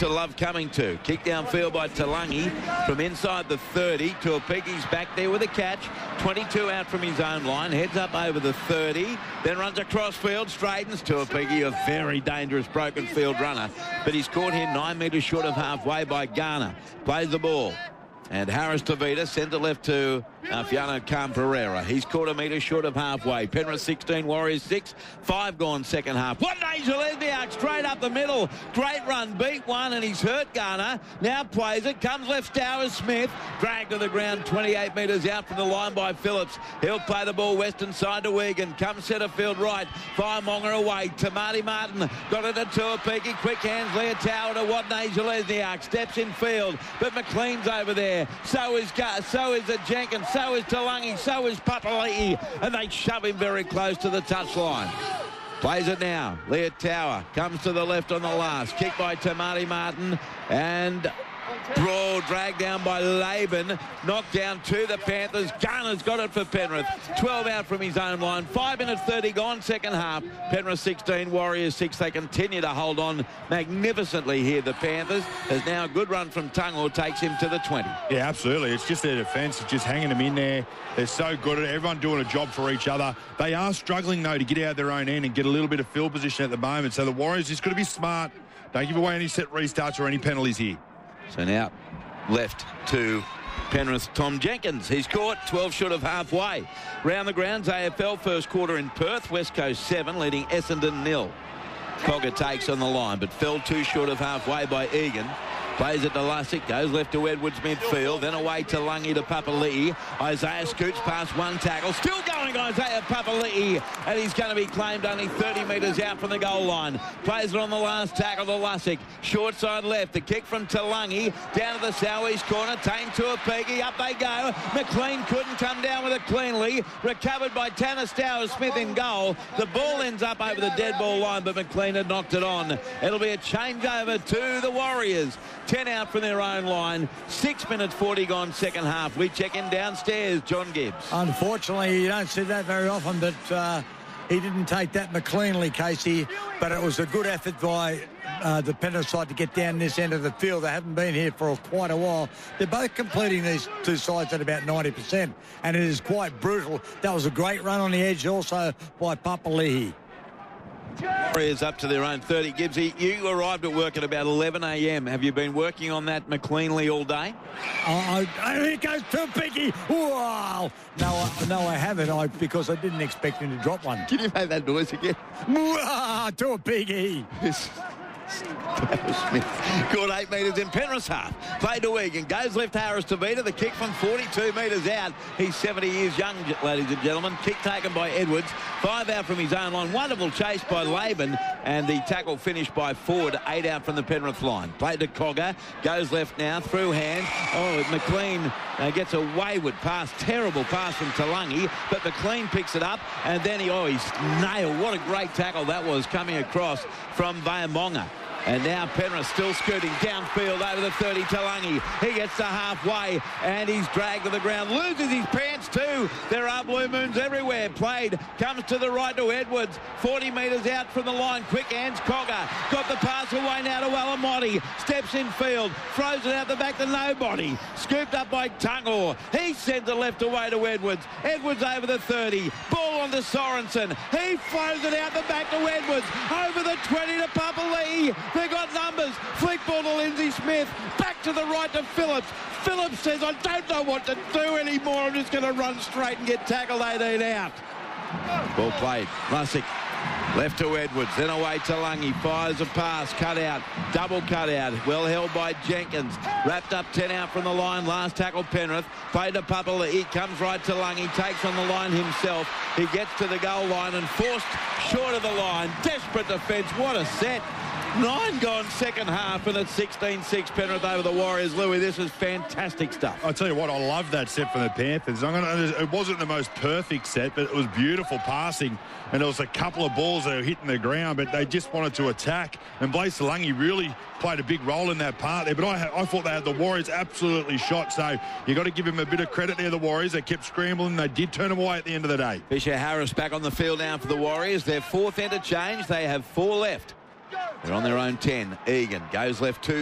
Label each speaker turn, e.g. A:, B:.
A: to love coming to. Kick downfield by Talangi from inside the 30. Tuapiki's back there with a catch. 22 out from his own line. Heads up over the 30. Then runs across field. Straightens. Tuapiki, a very dangerous broken field runner. But he's caught here 9 metres short of halfway by Garner. Plays the ball. And Harris Tavita centre left to Fiano Khan-Pereira. He's caught a metre short of halfway. Penrith 16, Warriors 6. 5 gone second half. What Angel Lesniak straight up the middle. Great run. Beat one and he's hurt Garner. Now plays it. Comes left Stowers Smith. Dragged to the ground 28 metres out from the line by Phillips. He'll play the ball western side to Wigan. Comes centre field right. Firemonger away. Tamati Martin got it to Tuapiki. Quick hands. Leotau to Wadney Lesniak. Steps in field. But McLean's over there. So is Jenkins, so is Talangi, so is Papali'i, and they shove him very close to the touchline. Plays it now. Leotau comes to the left on the last. Kick by Tamati Martin, and brawl dragged down by Laban. Knocked down to the Panthers. Garner's got it for Penrith. 12 out from his own line. 5 minutes 30 gone second half. Penrith 16, Warriors 6. They continue to hold on magnificently here. The Panthers. There's now a good run from Tungor. Takes him to the 20.
B: Yeah, absolutely. It's just their defence. It's just hanging them in there. They're so good at it. Everyone doing a job for each other. They are struggling, though, to get out of their own end and get a little bit of field position at the moment. So the Warriors just got to be smart. Don't give away any set restarts or any penalties here.
A: So now left to Penrith, Tom Jenkins. He's caught 12 short of halfway. Round the grounds, AFL first quarter in Perth. West Coast 7, leading Essendon 0. Cogger takes on the line, but fell 2 short of halfway by Egan. Plays it to Lussick, goes left to Edwards midfield, then away to Lungi to Papali'i. Isaiah scoots past one tackle. Still going Isaiah Papali'i, and he's going to be claimed only 30 metres out from the goal line. Plays it on the last tackle to Lussick. Short side left, the kick from Talangi, down to the southeast corner, Tane Tuapiki, up they go. McLean couldn't come down with it cleanly. Recovered by Tanner Stowers Smith in goal. The ball ends up over the dead ball line, but McLean had knocked it on. It'll be a changeover to the Warriors. 10 out from their own line. 6 minutes 40 gone second half. We check in downstairs. John Gibbs.
C: Unfortunately, you don't see that very often, but he didn't take that McLeanly, Casey. But it was a good effort by the Penrith side to get down this end of the field. They haven't been here for quite a while. They're both completing these two sides at about 90%, and it is quite brutal. That was a great run on the edge also by Papali'i.
A: Warriors up to their own 30. Gibbsy, you arrived at work at about 11 a.m. Have you been working on that McLeanly all day?
C: Here goes Tuapiki. Wow. No, I haven't, because I didn't expect him to drop one.
A: Can you make that noise again?
C: Tuapiki.
A: Smith caught 8 metres in Penrith's half. Played to Wigan. Goes left Harris Tavita. The kick from 42 metres out. He's 70 years young, ladies and gentlemen. Kick taken by Edwards. 5 out from his own line. Wonderful chase by Laban. And the tackle finished by Ford. 8 out from the Penrith line. Played to Cogger. Goes left now. Through hand. Oh, McLean gets a wayward pass. Terrible pass from Talangi. But McLean picks it up. And then he's nailed. What a great tackle that was coming across from Vayamonga. And now Penrith still scooting downfield over the 30. Talangi, he gets to halfway and he's dragged to the ground. Loses his pants too. There are blue moons everywhere. Played, comes to the right to Edwards. 40 metres out from the line. Quick hands, Cogger. Got the pass away now to Alamotti. Steps in field. Throws it out the back to nobody. Scooped up by Tungor. He sends it left away to Edwards. Edwards over the 30. Ball on to Sorensen. He flows it out the back to Edwards. Over the 20 to Papali'i. They got numbers. Flick ball to Lindsay Smith. Back to the right to Phillips. Phillips says, I don't know what to do anymore. I'm just going to run straight and get tackled 18 out. Ball played. Lussick. Left to Edwards, then away to Lungi. Fires a pass, cut out, double cut out. Well held by Jenkins. Wrapped up 10 out from the line. Last tackle Penrith. Played to Papali'i. He comes right to Lungi. Takes on the line himself. He gets to the goal line and forced short of the line. Desperate defence. What a set. 9 gone second half, and it's 16-6 Penrith over the Warriors. Louis, this is fantastic stuff.
B: I'll tell you what, I love that set from the Panthers. It wasn't the most perfect set, but it was beautiful passing, and there was a couple of balls that were hitting the ground, but they just wanted to attack, and Blaise Talangi really played a big role in that part there, but I thought they had the Warriors absolutely shot, so you got to give him a bit of credit there, the Warriors. They kept scrambling. They did turn them away at the end of the day.
A: Fisher Harris back on the field now for the Warriors. Their 4th interchange. They have 4 left. They're on their own 10. Egan goes left 2.